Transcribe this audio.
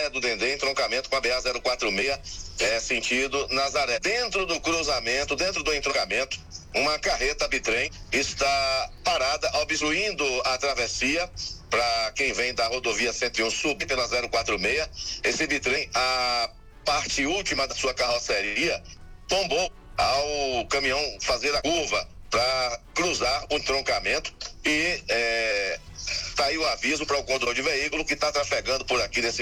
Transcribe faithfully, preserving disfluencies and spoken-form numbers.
Praia do Dendê, entroncamento com a B A zero quatro seis, é, sentido Nazaré. Dentro do cruzamento, dentro do entroncamento, uma carreta bitrem está parada, obstruindo a travessia para quem vem da rodovia cento e um subir pela zero quatro seis. Esse bitrem, a parte última da sua carroceria, tombou ao caminhão fazer a curva para cruzar o entroncamento e é, tá aí o aviso para o condutor de veículo que está trafegando por aqui nesse